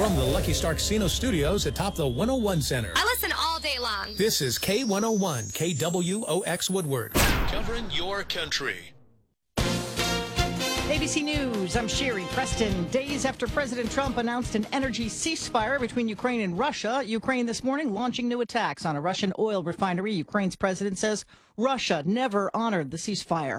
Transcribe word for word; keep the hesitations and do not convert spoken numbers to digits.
From the Lucky Star Casino Studios atop the one oh one Center. I listen all day long. This is K one oh one, K W O X Woodward. Covering your country. A B C News, I'm Sherry Preston. Days after President Trump announced an energy ceasefire between Ukraine and Russia, Ukraine this morning launching new attacks on a Russian oil refinery. Ukraine's president says Russia never honored the ceasefire.